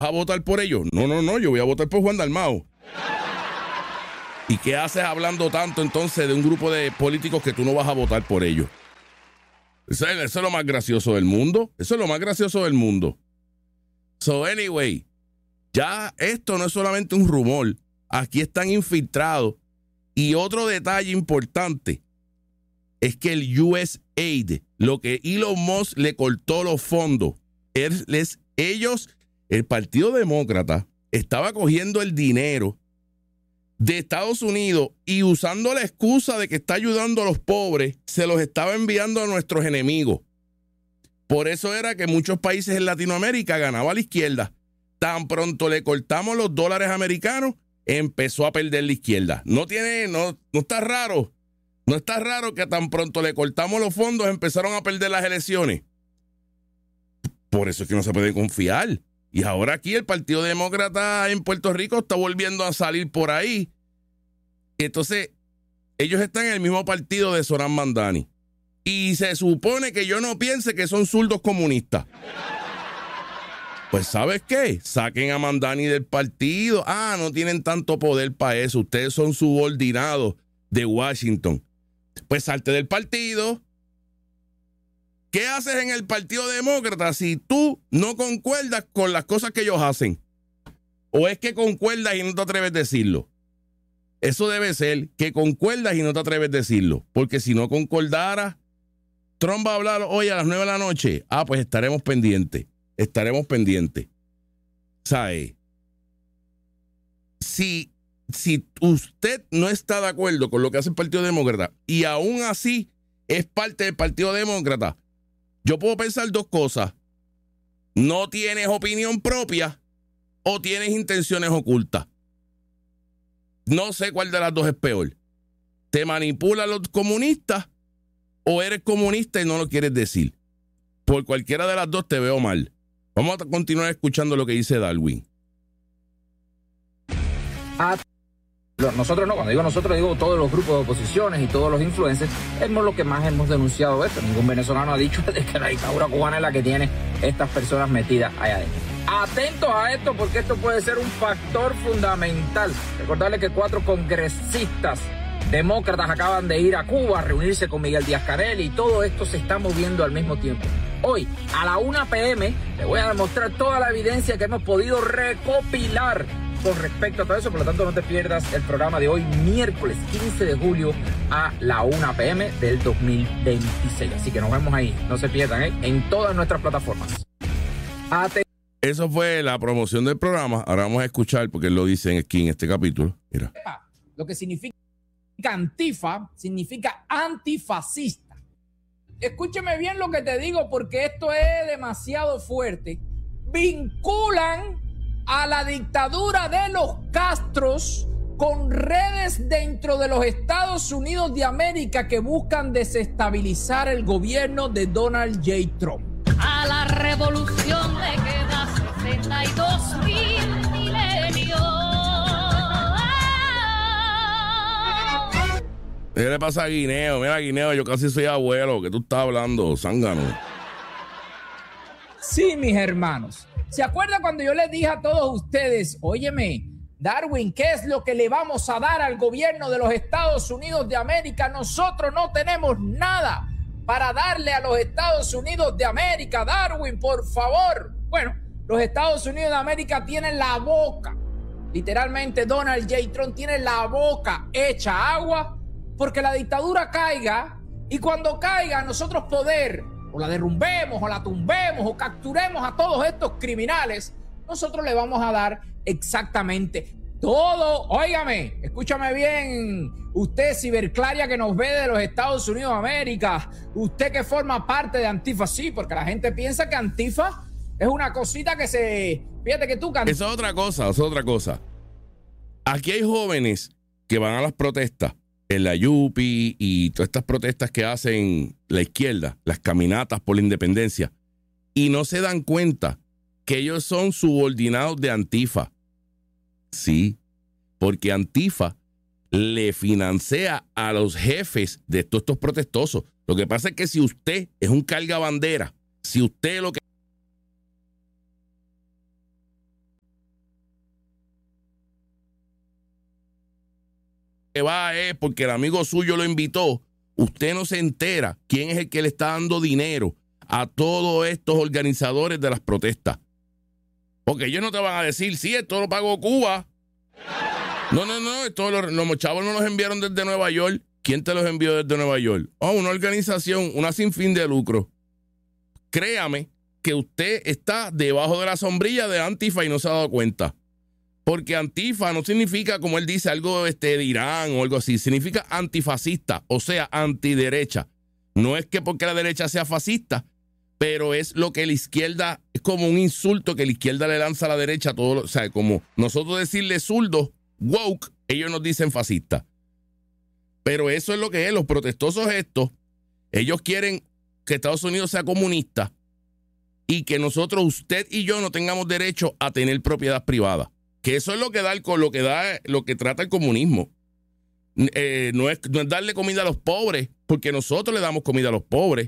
a votar por ellos? No, yo voy a votar por Juan Dalmau. ¿Y qué haces hablando tanto entonces de un grupo de políticos que tú no vas a votar por ellos? Eso es lo más gracioso del mundo. Eso es lo más gracioso del mundo. So anyway, ya esto no es solamente un rumor. Aquí están infiltrados. Y otro detalle importante es que el USAID, lo que Elon Musk le cortó los fondos, ellos, el Partido Demócrata, estaba cogiendo el dinero de Estados Unidos y usando la excusa de que está ayudando a los pobres, se los estaba enviando a nuestros enemigos. Por eso era que muchos países en Latinoamérica ganaba la izquierda. Tan pronto le cortamos los dólares americanos, empezó a perder la izquierda. No está raro. No está raro que tan pronto le cortamos los fondos, empezaron a perder las elecciones. Por eso es que no se puede confiar. Y ahora aquí el Partido Demócrata en Puerto Rico está volviendo a salir por ahí. Entonces, ellos están en el mismo partido de Zoran Mandani. Y se supone que yo no piense que son zurdos comunistas. Pues, ¿sabes qué? Saquen a Mandani del partido. No tienen tanto poder para eso. Ustedes son subordinados de Washington. Pues salte del partido. ¿Qué haces en el Partido Demócrata si tú no concuerdas con las cosas que ellos hacen? ¿O es que concuerdas y no te atreves a decirlo? Eso debe ser que concuerdas y no te atreves a decirlo. Porque si no concordaras, Trump va a hablar hoy a las 9 de la noche. Pues estaremos pendientes. ¿Sabe? Si usted no está de acuerdo con lo que hace el Partido Demócrata y aún así es parte del Partido Demócrata, yo puedo pensar dos cosas. No tienes opinión propia o tienes intenciones ocultas. No sé cuál de las dos es peor. ¿Te manipulan los comunistas o eres comunista y no lo quieres decir? Por cualquiera de las dos te veo mal. Vamos a continuar escuchando lo que dice Darwin. Nosotros no, cuando digo nosotros, digo todos los grupos de oposiciones y todos los influencers, es lo que más hemos denunciado esto. Ningún venezolano ha dicho de que la dictadura cubana es la que tiene estas personas metidas allá adentro. Atentos a esto porque esto puede ser un factor fundamental. Recordarles que 4 congresistas demócratas acaban de ir a Cuba a reunirse con Miguel Díaz-Canel y todo esto se está moviendo al mismo tiempo. Hoy, a la 1 p.m., les voy a demostrar toda la evidencia que hemos podido recopilar con respecto a todo eso. Por lo tanto, no te pierdas el programa de hoy, miércoles 15 de julio a la 1 p.m. del 2026. Así que nos vemos ahí, no se pierdan, en todas nuestras plataformas. Eso fue la promoción del programa. Ahora vamos a escuchar, porque él lo dice aquí en este capítulo. Mira. Lo que significa Antifa significa antifascista. Escúcheme bien lo que te digo porque esto es demasiado fuerte. Vinculan a la dictadura de los Castros con redes dentro de los Estados Unidos de América que buscan desestabilizar el gobierno de Donald J. Trump. A la revolución le queda 62.000 milenios. ¿Qué le pasa a Guineo? Mira, Guineo, yo casi soy abuelo. ¿Qué tú estás hablando, zángano? Sí, mis hermanos. ¿Se acuerdan cuando yo les dije a todos ustedes, óyeme, Darwin, ¿qué es lo que le vamos a dar al gobierno de los Estados Unidos de América? Nosotros no tenemos nada para darle a los Estados Unidos de América. Darwin, por favor. Bueno, los Estados Unidos de América tienen la boca. Literalmente, Donald J. Trump tiene la boca hecha agua porque la dictadura caiga y cuando caiga nosotros poder o la derrumbemos, o la tumbemos, o capturemos a todos estos criminales, nosotros le vamos a dar exactamente todo. Óigame, escúchame bien, usted ciberclaria que nos ve de los Estados Unidos de América, usted que forma parte de Antifa, sí, porque la gente piensa que Antifa es una cosita que se... Fíjate que tú... Esa es otra cosa. Aquí hay jóvenes que van a las protestas, en la Yupi y todas estas protestas que hacen la izquierda, las caminatas por la independencia, y no se dan cuenta que ellos son subordinados de Antifa. Sí, porque Antifa le financia a los jefes de todos estos protestosos. Lo que pasa es que si usted es un cargabandera, si usted lo que que va es porque el amigo suyo lo invitó, usted no se entera quién es el que le está dando dinero a todos estos organizadores de las protestas. Porque ellos no te van a decir, sí, esto lo pagó Cuba. No, esto los chavos no los enviaron desde Nueva York. ¿Quién te los envió desde Nueva York? Una organización, una sin fin de lucro. Créame que usted está debajo de la sombrilla de Antifa y no se ha dado cuenta. Porque Antifa no significa, como él dice, algo de Irán o algo así. Significa antifascista, o sea, antiderecha. No es que porque la derecha sea fascista, pero es lo que la izquierda, es como un insulto que la izquierda le lanza a la derecha. O sea, como nosotros decirle zurdo, woke, ellos nos dicen fascista. Pero eso es lo que es, los protestosos estos, ellos quieren que Estados Unidos sea comunista y que nosotros, usted y yo, no tengamos derecho a tener propiedad privada. Que eso es lo que lo que trata el comunismo. No es darle comida a los pobres, porque nosotros le damos comida a los pobres.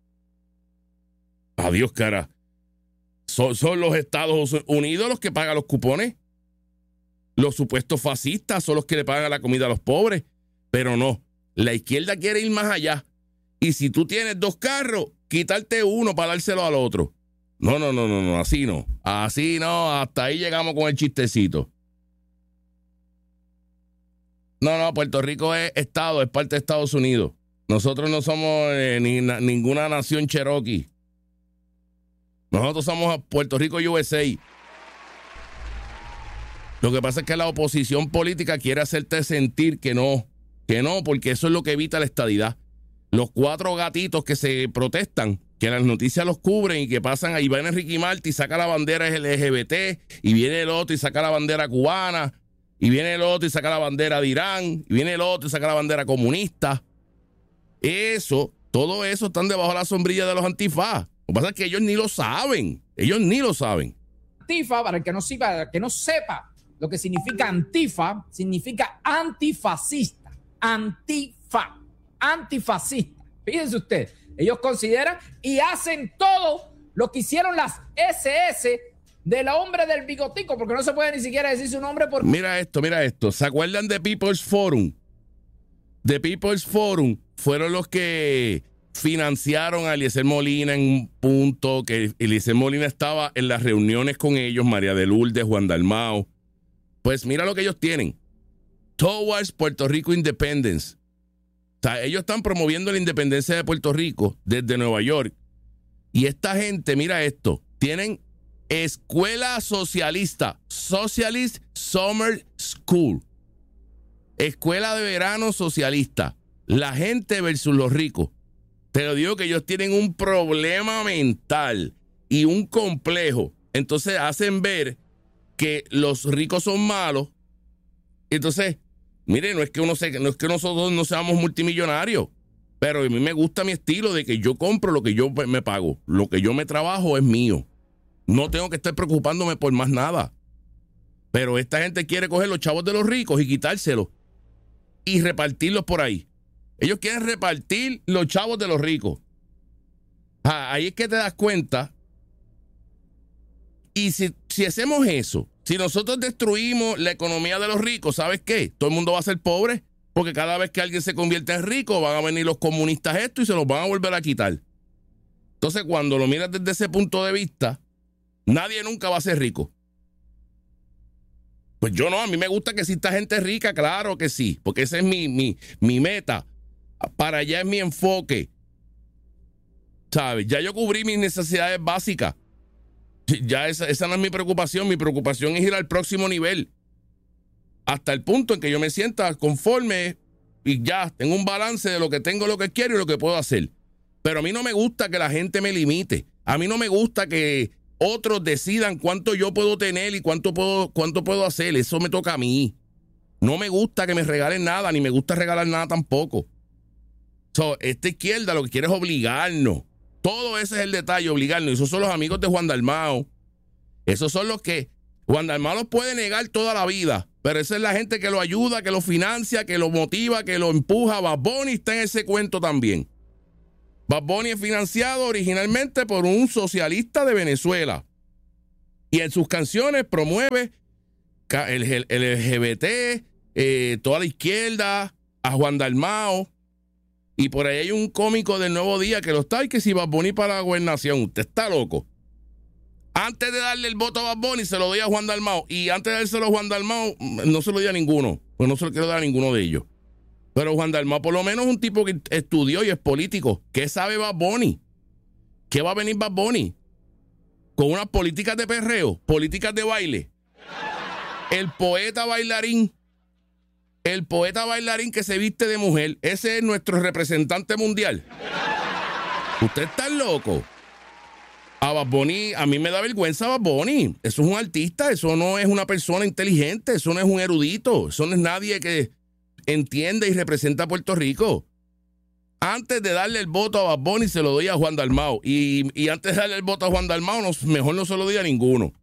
Adiós, cara. Son los Estados Unidos los que pagan los cupones. Los supuestos fascistas son los que le pagan la comida a los pobres. Pero no, la izquierda quiere ir más allá. Y si tú tienes 2 carros, quitarte uno para dárselo al otro. No, así no. Así no, hasta ahí llegamos con el chistecito. No, Puerto Rico es Estado, es parte de Estados Unidos. Nosotros no somos ninguna nación Cherokee. Nosotros somos Puerto Rico USA. Lo que pasa es que la oposición política quiere hacerte sentir que no, porque eso es lo que evita la estadidad. Los 4 gatitos que se protestan, que las noticias los cubren y que pasan ahí, van Ricky Martin y saca la bandera LGBT, y viene el otro y saca la bandera cubana, y viene el otro y saca la bandera de Irán, y viene el otro y saca la bandera comunista. Todo eso están debajo de la sombrilla de los antifas. Lo que pasa es que ellos ni lo saben. Antifa, para el que no sepa lo que significa antifa, significa antifascista. Antifascista. Fíjense usted, ellos consideran y hacen todo lo que hicieron las SS del hombre del bigotico, porque no se puede ni siquiera decir su nombre. Mira esto. ¿Se acuerdan de People's Forum? De People's Forum fueron los que financiaron a Eliezer Molina en un punto que Eliezer Molina estaba en las reuniones con ellos, María de Lourdes, Juan Dalmao. Pues mira lo que ellos tienen. Towards Puerto Rico Independence. O sea, ellos están promoviendo la independencia de Puerto Rico desde Nueva York. Y esta gente, mira esto, tienen escuela socialista, Socialist Summer School. Escuela de verano socialista. La gente versus los ricos. Te lo digo que ellos tienen un problema mental y un complejo. Entonces hacen ver que los ricos son malos. Entonces, mire, no es que nosotros no seamos multimillonarios, pero a mí me gusta mi estilo de que yo compro lo que yo me pago. Lo que yo me trabajo es mío. No tengo que estar preocupándome por más nada. Pero esta gente quiere coger los chavos de los ricos y quitárselos y repartirlos por ahí. Ellos quieren repartir los chavos de los ricos. Ahí es que te das cuenta. Y si hacemos eso, si nosotros destruimos la economía de los ricos, ¿sabes qué? Todo el mundo va a ser pobre, porque cada vez que alguien se convierte en rico, van a venir los comunistas y se los van a volver a quitar. Entonces, cuando lo miras desde ese punto de vista, nadie nunca va a ser rico. Pues yo no, a mí me gusta que exista gente rica, claro que sí, porque esa es mi meta. Para allá es mi enfoque. ¿Sabes? Ya yo cubrí mis necesidades básicas. Ya esa no es mi preocupación. Mi preocupación es ir al próximo nivel. Hasta el punto en que yo me sienta conforme y ya tengo un balance de lo que tengo, lo que quiero y lo que puedo hacer. Pero a mí no me gusta que la gente me limite. A mí no me gusta que otros decidan cuánto yo puedo tener y cuánto puedo hacer. Eso me toca a mí. No me gusta que me regalen nada, ni me gusta regalar nada tampoco. Esta izquierda lo que quiere es obligarnos. Todo ese es el detalle, obligarnos. Esos son los amigos de Juan Dalmao. Esos son los que Juan Dalmao los puede negar toda la vida, pero esa es la gente que lo ayuda, que lo financia, que lo motiva, que lo empuja. Bad Bunny está en ese cuento también. Bad Bunny es financiado originalmente por un socialista de Venezuela y en sus canciones promueve el LGBT, toda la izquierda, a Juan Dalmao, y por ahí hay un cómico del Nuevo Día que lo está, y que si Bad Bunny para la gobernación, usted está loco. Antes de darle el voto a Bad Bunny, se lo doy a Juan Dalmao, y antes de dárselo a Juan Dalmao, no se lo doy a ninguno, pues no se lo quiero dar a ninguno de ellos. Pero Juan Dalmao por lo menos es un tipo que estudió y es político. ¿Qué sabe Bad Bunny? ¿Qué va a venir Bad Bunny? Con unas políticas de perreo, políticas de baile. El poeta bailarín que se viste de mujer, ese es nuestro representante mundial. Usted está loco. A Bad Bunny, a mí me da vergüenza Bad Bunny. Eso es un artista, eso no es una persona inteligente, eso no es un erudito, eso no es nadie que entiende y representa a Puerto Rico. Antes de darle el voto a Bad Bunny, se lo doy a Juan Dalmao. Y antes de darle el voto a Juan Dalmao, mejor no se lo doy a ninguno.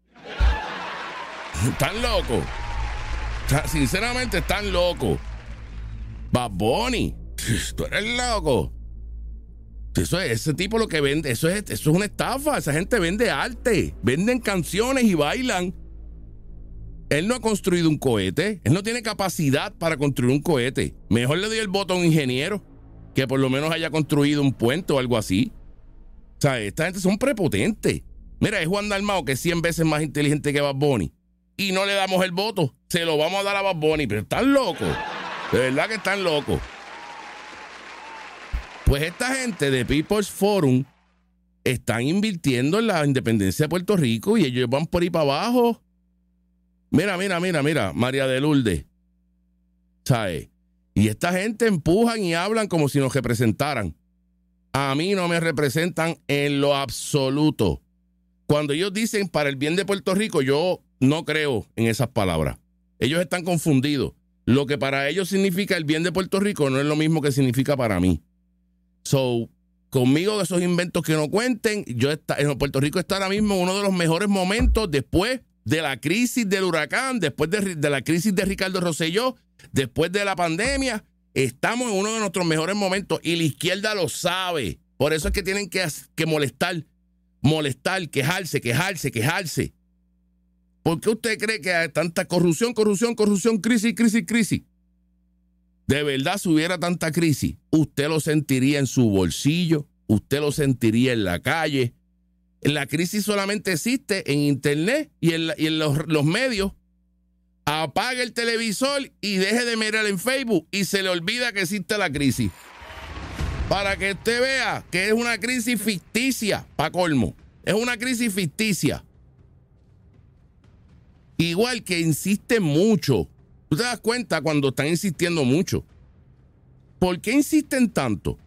Están locos. Sinceramente, están locos. Bad Bunny, tú eres loco. Ese tipo lo que vende, eso es una estafa. Esa gente vende arte, venden canciones y bailan. Él no ha construido un cohete, él no tiene capacidad para construir un cohete. Mejor le doy el voto a un ingeniero que por lo menos haya construido un puente o algo así. O sea, esta gente son prepotentes. Mira, es Juan Dalmao, que es 100 veces más inteligente que Bad Bunny, y no le damos el voto. Se lo vamos a dar a Bad Bunny, pero están locos. De verdad que están locos. Pues esta gente de People's Forum están invirtiendo en la independencia de Puerto Rico y ellos van por ahí para abajo. Mira, María de Lourdes. ¿Sabes? Y esta gente empujan y hablan como si nos representaran. A mí no me representan en lo absoluto. Cuando ellos dicen para el bien de Puerto Rico, yo no creo en esas palabras. Ellos están confundidos. Lo que para ellos significa el bien de Puerto Rico no es lo mismo que significa para mí. So, conmigo de esos inventos que no cuenten, en Puerto Rico está ahora mismo en uno de los mejores momentos después de la crisis del huracán, después de la crisis de Ricardo Rosselló, después de la pandemia. Estamos en uno de nuestros mejores momentos y la izquierda lo sabe. Por eso es que tienen que molestar, quejarse. ¿Por qué usted cree que hay tanta corrupción, crisis? De verdad, si hubiera tanta crisis, usted lo sentiría en su bolsillo, usted lo sentiría en la calle. La crisis solamente existe en internet y en los medios. Apague el televisor y deje de mirar en Facebook y se le olvida que existe la crisis. Para que usted vea que es una crisis ficticia, pa' colmo. Es una crisis ficticia. Igual que insisten mucho. Tú te das cuenta cuando están insistiendo mucho. ¿Por qué insisten tanto?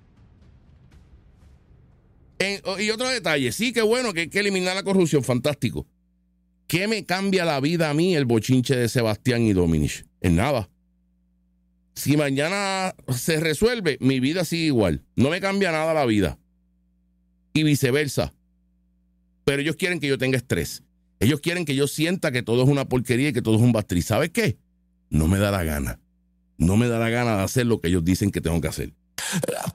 Y otro detalle, sí, qué bueno que hay que eliminar la corrupción, fantástico. ¿Qué me cambia la vida a mí el bochinche de Sebastián y Dominich? En nada. Si mañana se resuelve, mi vida sigue igual. No me cambia nada la vida. Y viceversa. Pero ellos quieren que yo tenga estrés. Ellos quieren que yo sienta que todo es una porquería y que todo es un bastriz. ¿Sabes qué? No me da la gana. No me da la gana de hacer lo que ellos dicen que tengo que hacer.